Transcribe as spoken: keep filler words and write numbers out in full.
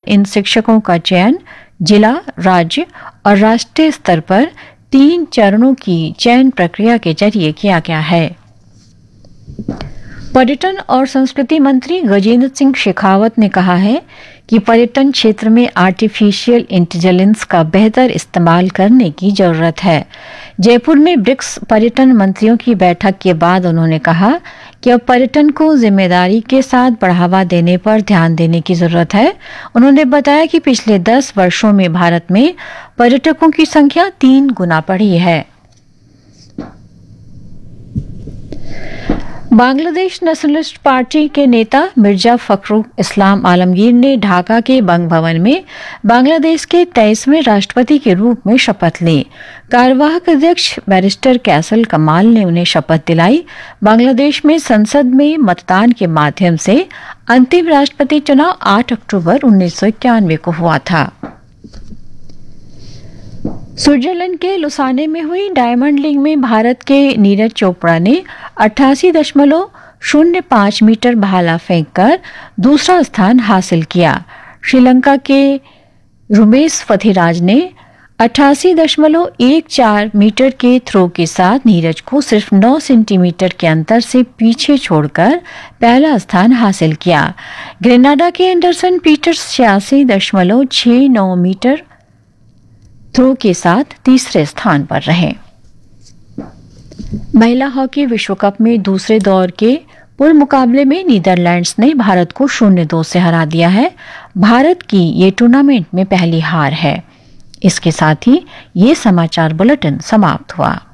इन शिक्षकों का चयन जिला, राज्य और राष्ट्रीय स्तर पर तीन चरणों की चयन प्रक्रिया के जरिए किया गया है। पर्यटन और संस्कृति मंत्री गजेंद्र सिंह शेखावत ने कहा है कि पर्यटन क्षेत्र में आर्टिफिशियल इंटेलिजेंस का बेहतर इस्तेमाल करने की जरूरत है। जयपुर में ब्रिक्स पर्यटन मंत्रियों की बैठक के बाद उन्होंने कहा कि अब पर्यटन को जिम्मेदारी के साथ बढ़ावा देने पर ध्यान देने की जरूरत है। उन्होंने बताया कि पिछले दस वर्षों में भारत में पर्यटकों की संख्या तीन गुना बढ़ी है। बांग्लादेश नेशनलिस्ट पार्टी के नेता मिर्जा फखरुल इस्लाम आलमगीर ने ढाका के बंग भवन में बांग्लादेश के तेईसवें राष्ट्रपति के रूप में शपथ ली। कार्यवाहक अध्यक्ष बैरिस्टर कैसल कमाल ने उन्हें शपथ दिलाई। बांग्लादेश में संसद में मतदान के माध्यम से अंतिम राष्ट्रपति चुनाव आठ अक्टूबर उन्नीस सौ इक्यानवे को हुआ था। स्विट्जरलैंड के लुसाने में हुई डायमंड लीग में भारत के नीरज चोपड़ा ने अट्ठासी दशमलव शून्य पाँच मीटर भाला फेंककर दूसरा स्थान हासिल किया। श्रीलंका के रुमेश फथिराज ने अट्ठासी दशमलव एक चार मीटर के थ्रो के साथ नीरज को सिर्फ नौ सेंटीमीटर के अंतर से पीछे छोड़कर पहला स्थान हासिल किया। ग्रेनाडा के एंडरसन पीटर्स छियासी दशमलव छह नौ मीटर थ्रो के साथ तीसरे स्थान पर रहे। महिला हॉकी विश्व कप में दूसरे दौर के पूल मुकाबले में नीदरलैंड्स ने भारत को शून्य दो से हरा दिया है। भारत की ये टूर्नामेंट में पहली हार है। इसके साथ ही ये समाचार बुलेटिन समाप्त हुआ।